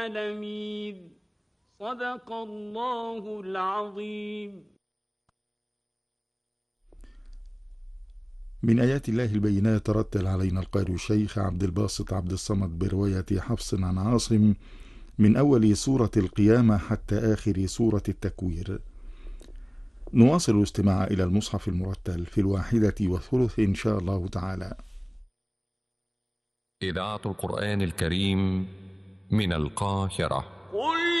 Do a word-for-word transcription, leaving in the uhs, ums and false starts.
العالمين. صدق الله العظيم. من آيات الله البينات رتل علينا القارئ الشيخ عبد الباسط عبد الصمد برواية حفص عن عاصم من أول سورة القيامة حتى آخر سورة التكوير. نواصل الاستماع إلى المصحف المرتل في الواحدة والثلث إن شاء الله تعالى. إذاعة القرآن الكريم من القاهرة. قل